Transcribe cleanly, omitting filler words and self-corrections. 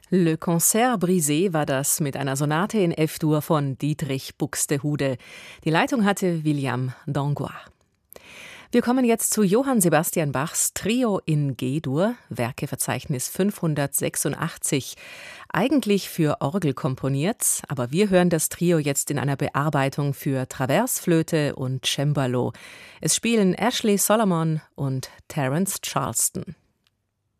Le Concert brisé war das mit einer Sonate in F-Dur von Dietrich Buxtehude. Die Leitung hatte William Dangois. Wir kommen jetzt zu Johann Sebastian Bachs Trio in G-Dur, Werkeverzeichnis 586. Eigentlich für Orgel komponiert, aber wir hören das Trio jetzt in einer Bearbeitung für Traversflöte und Cembalo. Es spielen Ashley Solomon und Terence Charleston.